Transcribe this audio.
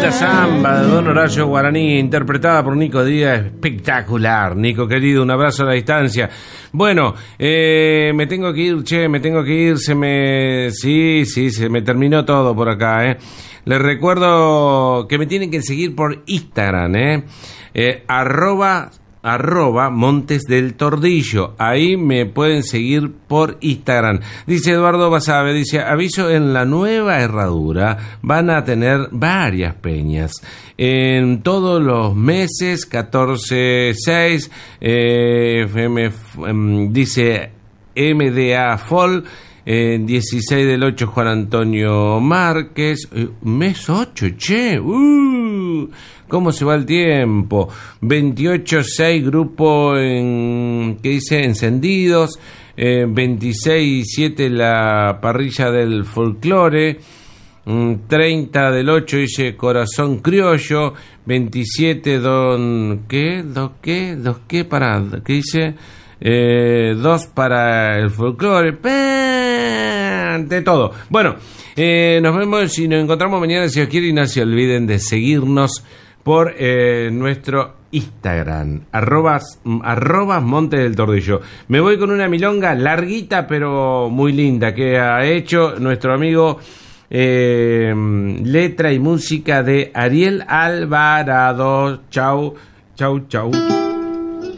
Linda samba de Don Horacio Guaraní, interpretada por Nico Díaz, espectacular. Nico querido, un abrazo a la distancia. Bueno, me tengo que ir, me tengo que ir, se me terminó todo por acá, Les recuerdo que me tienen que seguir por Instagram, arroba Montes del Tordillo. Ahí me pueden seguir por Instagram. Dice Eduardo Basabe, dice, aviso, en la nueva herradura van a tener varias peñas en todos los meses, 14-6, dice MDA Fall, 16 del 8 Juan Antonio Márquez, mes 8, che, ¿cómo se va el tiempo? 28-6 grupo que dice Encendidos, 26-7 la parrilla del folclore, 30 del 8 dice Corazón Criollo, 27 ¿qué dice? 2 para el folclore, de todo. Bueno, nos vemos y nos encontramos mañana si os quiere, y no se olviden de seguirnos por nuestro Instagram, arroba Montes del Tordillo. Me voy con una milonga larguita pero muy linda que ha hecho nuestro amigo, letra y música de Ariel Alvarado. Chau.